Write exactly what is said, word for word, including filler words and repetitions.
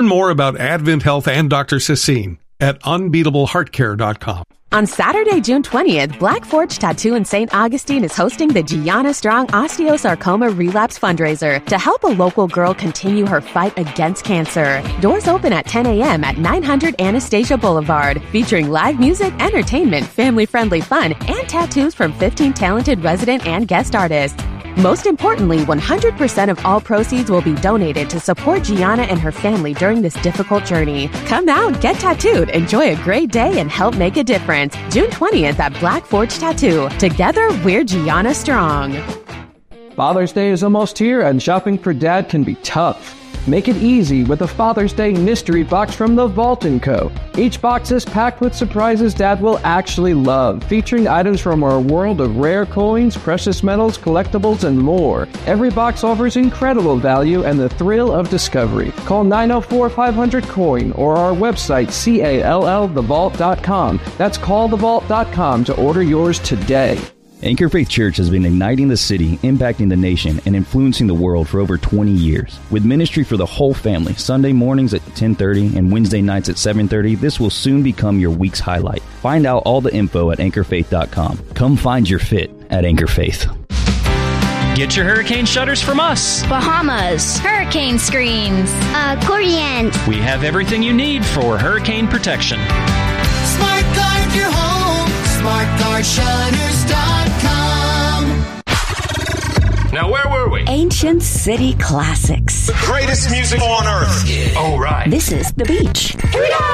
more about Advent Health and Doctor Sassine at unbeatable heart care dot com. On Saturday, June twentieth, Black Forge Tattoo in Saint Augustine is hosting the Gianna Strong Osteosarcoma Relapse Fundraiser to help a local girl continue her fight against cancer. Doors open at ten a.m. at nine hundred Anastasia Boulevard, featuring live music, entertainment, family-friendly fun, and tattoos from fifteen talented resident and guest artists. Most importantly, one hundred percent of all proceeds will be donated to support Gianna and her family during this difficult journey. Come out, get tattooed, enjoy a great day, and help make a difference. June twentieth at Black Forge Tattoo. Together, we're Gianna Strong. Father's Day is almost here, and shopping for Dad can be tough. Make it easy with a Father's Day mystery box from The Vault and Co. Each box is packed with surprises Dad will actually love, featuring items from our world of rare coins, precious metals, collectibles, and more. Every box offers incredible value and the thrill of discovery. Call nine oh four, five hundred, COIN or our website, C A L L the vault dot com. That's call the vault dot com to order yours today. Anchor Faith Church has been igniting the city, impacting the nation, and influencing the world for over twenty years. With ministry for the whole family, Sunday mornings at ten thirty and Wednesday nights at seven thirty, this will soon become your week's highlight. Find out all the info at anchor faith dot com. Come find your fit at Anchor Faith. Get your hurricane shutters from us. Bahamas, hurricane screens, accordions. We have everything you need for hurricane protection. Smart Guard your home. smart guard shutters dot com. Now, where were we? Ancient City Classics. The greatest music on earth. Yeah. Oh, right. This is The Beach. Here we go.